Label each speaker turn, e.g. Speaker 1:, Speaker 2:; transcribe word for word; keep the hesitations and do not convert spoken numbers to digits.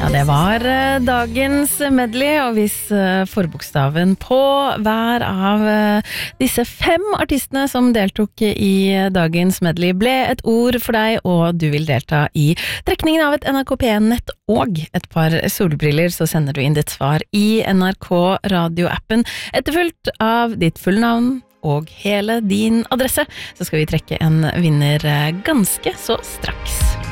Speaker 1: Ja, det var eh, dagens medley, og hvis eh, forbokstaven på hver av eh, disse fem artistene som deltok i dagens medley ble et ord for deg, og du vil delta i trekningen av et N R K P en-nett og et par solbriller, så sender du inn ditt svar i N R K radioappen, etterfulgt av ditt fullnavn og hele din adresse, så skal vi trekke en vinner eh, ganske så straks.